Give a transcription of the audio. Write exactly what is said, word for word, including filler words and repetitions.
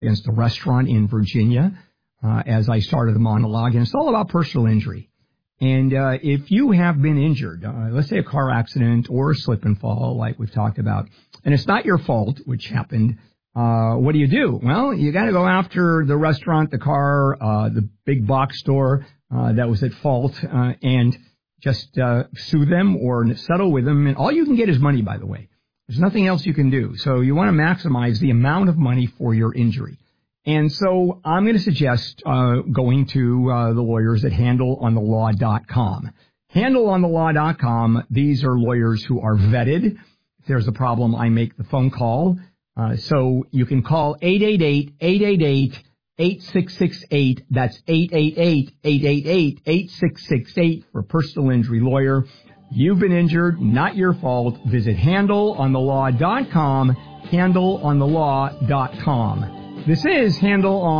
against a restaurant in Virginia uh, as I started the monologue, and it's all about personal injury. And uh, if you have been injured, uh, let's say a car accident or a slip and fall like we've talked about, and it's not your fault, which happened, uh, what do you do? Well, you got to go after the restaurant, the car, uh, the big box store uh, that was at fault uh, and just uh, sue them or settle with them. And all you can get is money, by the way. There's nothing else you can do. So you want to maximize the amount of money for your injury. And so I'm going to suggest uh, going to uh, the lawyers at handle on the law dot com. handle on the law dot com, these are lawyers who are vetted. If there's a problem, I make the phone call. Uh, so you can call eight eight eight, eight eight eight, eight six six eight. That's eight eight eight, eight eight eight, eight six six eight for a personal injury lawyer. You've been injured, not your fault. Visit handle on the law dot com, handle on the law dot com. This is Handle on